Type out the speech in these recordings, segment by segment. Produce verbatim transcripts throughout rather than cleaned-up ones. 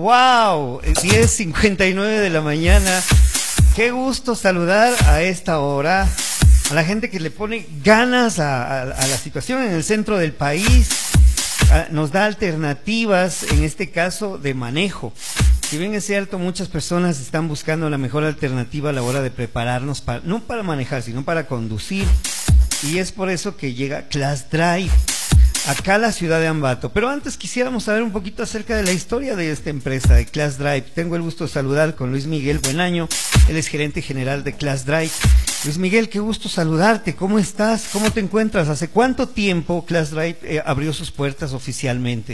¡Wow! diez cincuenta y nueve de la mañana. Qué gusto saludar a esta hora a la gente que le pone ganas a, a, a la situación en el centro del país. A, nos da alternativas, en este caso, de manejo. Si bien es cierto, muchas personas están buscando la mejor alternativa a la hora de prepararnos, para, no para manejar, sino para conducir. Y es por eso que llega Class Drive acá a la ciudad de Ambato. Pero antes quisiéramos saber un poquito acerca de la historia de esta empresa, de Class Drive. Tengo el gusto de saludar con Luis Miguel Buenaño, él es gerente general de Class Drive. Luis Miguel, qué gusto saludarte, ¿cómo estás? ¿Cómo te encuentras? ¿Hace cuánto tiempo Class Drive eh, abrió sus puertas oficialmente?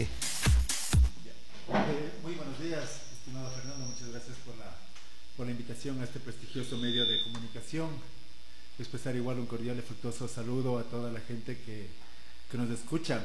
Eh, muy buenos días, estimado Fernando, muchas gracias por la, por la invitación a este prestigioso medio de comunicación. Expresar igual un cordial y afectuoso saludo a toda la gente que, que nos escucha.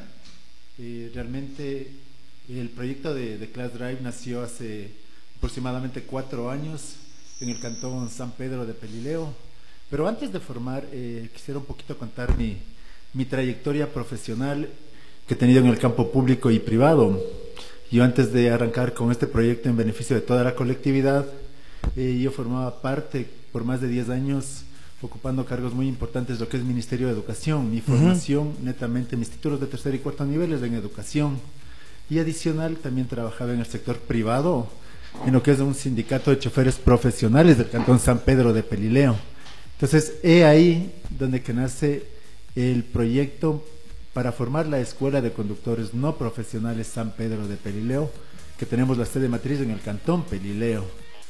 Eh, realmente el proyecto de, de Class Drive nació hace aproximadamente cuatro años en el cantón San Pedro de Pelileo. Pero antes de formar, eh, quisiera un poquito contar mi, mi trayectoria profesional que he tenido en el campo público y privado. Yo antes de arrancar con este proyecto en beneficio de toda la colectividad, eh, yo formaba parte por más de diez años ocupando cargos muy importantes de lo que es Ministerio de Educación. Mi formación, uh-huh. netamente, mis títulos de tercer y cuarto niveles en educación. Y adicional, también trabajaba en el sector privado, en lo que es un sindicato de choferes profesionales del cantón San Pedro de Pelileo. Entonces, he ahí donde que nace el proyecto para formar la Escuela de Conductores No Profesionales San Pedro de Pelileo, que tenemos la sede matriz en el cantón Pelileo.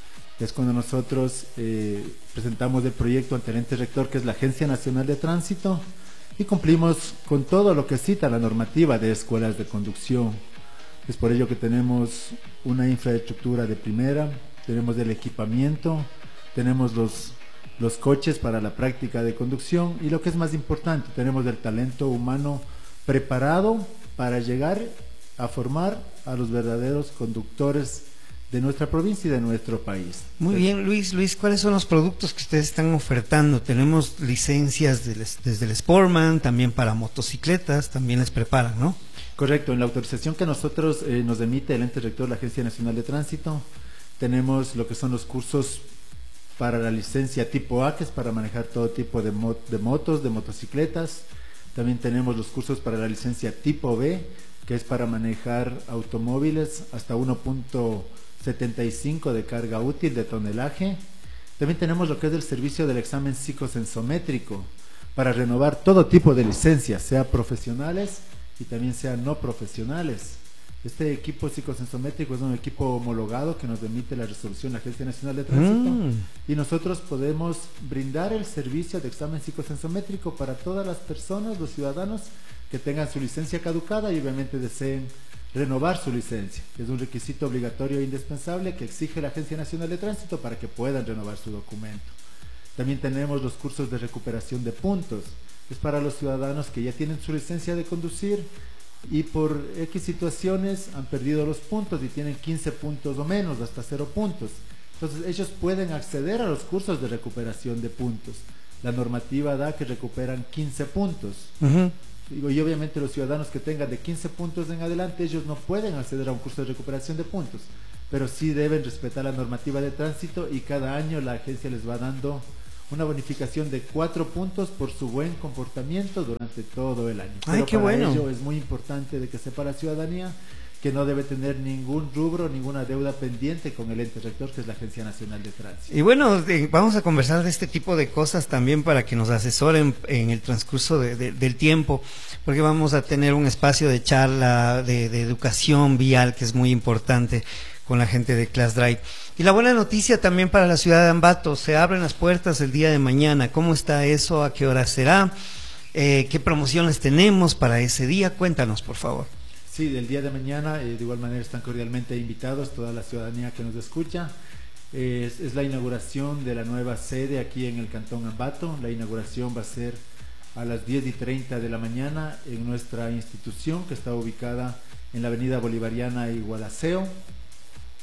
Es cuando nosotros eh, presentamos el proyecto ante el ente rector, que es la Agencia Nacional de Tránsito, y cumplimos con todo lo que cita la normativa de escuelas de conducción. Es por ello que tenemos una infraestructura de primera, tenemos el equipamiento, tenemos los, los coches para la práctica de conducción, y lo que es más importante, tenemos el talento humano preparado para llegar a formar a los verdaderos conductores de nuestra provincia y de nuestro país. Muy bien, Luis. Luis, ¿cuáles son los productos que ustedes están ofertando? Tenemos licencias de les, desde el Sportman, también para motocicletas, también les preparan, ¿no? Correcto, en la autorización que nosotros eh, nos emite el ente rector, la Agencia Nacional de Tránsito, tenemos lo que son los cursos para la licencia tipo A, que es para manejar todo tipo de, mot de motos, de motocicletas. También tenemos los cursos para la licencia tipo B, que es para manejar automóviles hasta uno punto setenta y cinco de carga útil de tonelaje. También tenemos lo que es el servicio del examen psicosensométrico para renovar todo tipo de licencias, sea profesionales y también sean no profesionales. Este equipo psicosensométrico es un equipo homologado que nos emite la resolución de la Agencia Nacional de Tránsito, mm. y nosotros podemos brindar el servicio de examen psicosensométrico para todas las personas, los ciudadanos que tengan su licencia caducada y obviamente deseen renovar su licencia, que es un requisito obligatorio e indispensable que exige la Agencia Nacional de Tránsito para que puedan renovar su documento. También tenemos los cursos de recuperación de puntos, es para los ciudadanos que ya tienen su licencia de conducir y por X situaciones han perdido los puntos y tienen quince puntos o menos, hasta cero puntos. Entonces ellos pueden acceder a los cursos de recuperación de puntos. La normativa da que recuperan quince puntos. Uh-huh. Y obviamente los ciudadanos que tengan de quince puntos en adelante, ellos no pueden acceder a un curso de recuperación de puntos, pero sí deben respetar la normativa de tránsito y cada año la agencia les va dando una bonificación de cuatro puntos por su buen comportamiento durante todo el año. Ay, pero qué para bueno. ello es muy importante de que sepa la ciudadanía que no debe tener ningún rubro, ninguna deuda pendiente con el ente rector, que es la Agencia Nacional de Tránsito. Y bueno, eh, vamos a conversar de este tipo de cosas también para que nos asesoren en el transcurso de, de, del tiempo, porque vamos a tener un espacio de charla, de, de educación vial, que es muy importante con la gente de Class Drive. Y la buena noticia también para la ciudad de Ambato, se abren las puertas el día de mañana. ¿Cómo está eso? ¿A qué hora será? Eh, ¿Qué promociones tenemos para ese día? Cuéntanos, por favor. Sí, del día de mañana, eh, de igual manera están cordialmente invitados toda la ciudadanía que nos escucha. Eh, es, es la inauguración de la nueva sede aquí en el Cantón Ambato. La inauguración va a ser a las diez y treinta de la mañana en nuestra institución, que está ubicada en la avenida Bolivariana y Gualaceo.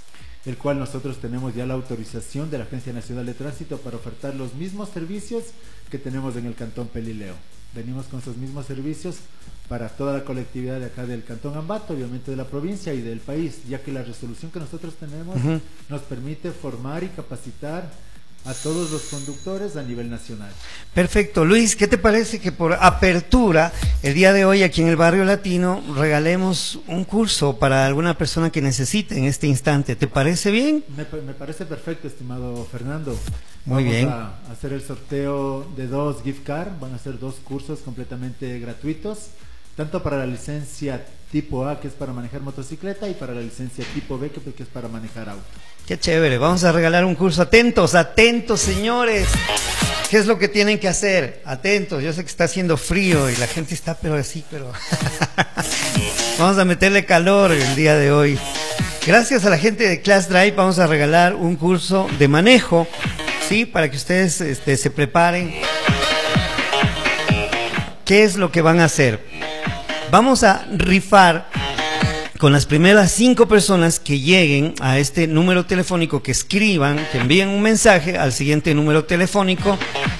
el cual nosotros tenemos ya la autorización de la Agencia Nacional de Tránsito para ofertar los mismos servicios que tenemos en el Cantón Pelileo. Venimos con esos mismos servicios para toda la colectividad de acá del Cantón Ambato, obviamente de la provincia y del país, ya que la resolución que nosotros tenemos uh-huh. nos permite formar y capacitar a todos los conductores a nivel nacional. Perfecto. Luis, ¿qué te parece que por apertura, el día de hoy aquí en el Barrio Latino, regalemos un curso para alguna persona que necesite en este instante? ¿Te parece bien? Me, me parece perfecto, estimado Fernando. Muy Vamos bien. a hacer el sorteo de dos gift card, van a ser dos cursos completamente gratuitos, tanto para la licencia tipo A, que es para manejar motocicleta, y para la licencia tipo B, que es para manejar auto. Qué chévere, vamos a regalar un curso. Atentos, atentos, señores. ¿Qué es lo que tienen que hacer? Atentos, yo sé que está haciendo frío y la gente está pero así, pero vamos a meterle calor el día de hoy. Gracias a la gente de Class Drive vamos a regalar un curso de manejo, sí, para que ustedes este, se preparen. ¿Qué es lo que van a hacer? Vamos a rifar con las primeras cinco personas que lleguen a este número telefónico, que escriban, que envíen un mensaje al siguiente número telefónico,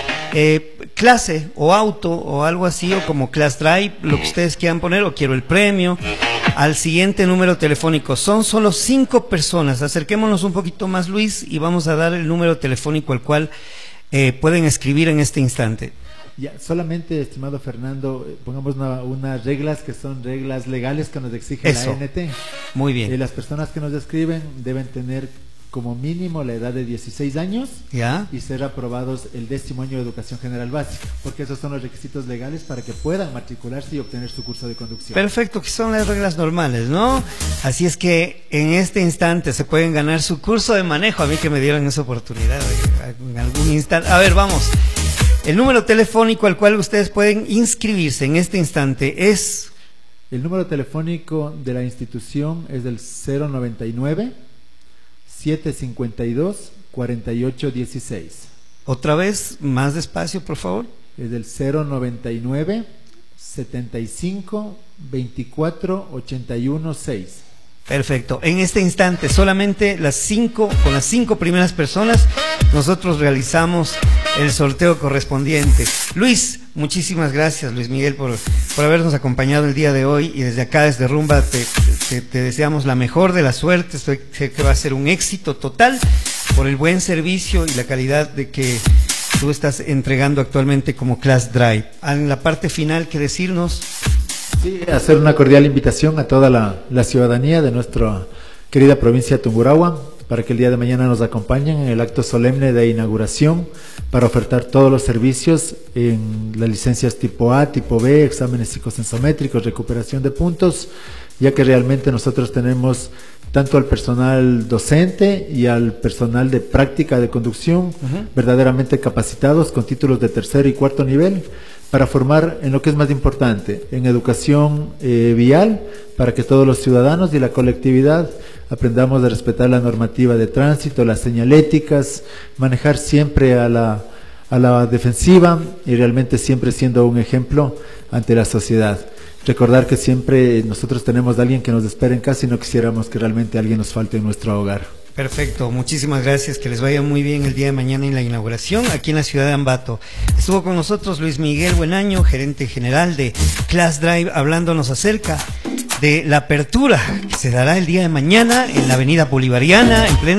eh, clase o auto o algo así, o como Class Drive, lo que ustedes quieran poner, o quiero el premio, al siguiente número telefónico. Son solo cinco personas. Acerquémonos un poquito más, Luis, y vamos a dar el número telefónico al cual eh, pueden escribir en este instante. Ya, solamente, estimado Fernando, pongamos una, unas reglas que son reglas legales que nos exige Eso. la A N T. Muy bien. Y las personas que nos escriben deben tener como mínimo la edad de dieciséis años, ¿ya?, y ser aprobados el décimo año de educación general básica, porque esos son los requisitos legales para que puedan matricularse y obtener su curso de conducción. Perfecto, que son las reglas normales, ¿no? Así es que en este instante se pueden ganar su curso de manejo. A mí que me dieron esa oportunidad en algún instante. A ver, vamos. El número telefónico al cual ustedes pueden inscribirse en este instante es... El número telefónico de la institución es del cero noventa y nueve, setecientos cincuenta y dos, cuarenta y ocho dieciséis. Otra vez, más despacio, por favor. Es del cero noventa y nueve, setenta y cinco, veinticuatro, ochenta y uno, seis. Perfecto. En este instante, solamente las cinco, con las cinco primeras personas, nosotros realizamos el sorteo correspondiente. Luis, muchísimas gracias, Luis Miguel, por, por habernos acompañado el día de hoy, y desde acá, desde Rumba, te, te, te deseamos la mejor de la suerte. Sé que va a ser un éxito total por el buen servicio y la calidad de que tú estás entregando actualmente como Class Drive. En la parte final, ¿qué decirnos? Sí, hacer una cordial invitación a toda la, la ciudadanía de nuestra querida provincia de Tungurahua para que el día de mañana nos acompañen en el acto solemne de inauguración para ofertar todos los servicios en las licencias tipo A, tipo B, exámenes psicosensométricos, recuperación de puntos, ya que realmente nosotros tenemos tanto al personal docente y al personal de práctica de conducción uh-huh. verdaderamente capacitados con títulos de tercer y cuarto nivel, para formar en lo que es más importante, en educación eh, vial, para que todos los ciudadanos y la colectividad aprendamos a respetar la normativa de tránsito, las señaléticas, manejar siempre a la, a la defensiva y realmente siempre siendo un ejemplo ante la sociedad. Recordar que siempre nosotros tenemos a alguien que nos espera en casa y no quisiéramos que realmente alguien nos falte en nuestro hogar. Perfecto, muchísimas gracias, que les vaya muy bien el día de mañana en la inauguración aquí en la ciudad de Ambato. Estuvo con nosotros Luis Miguel Buenaño, gerente general de Class Drive, hablándonos acerca de la apertura que se dará el día de mañana en la avenida Bolivariana, en pleno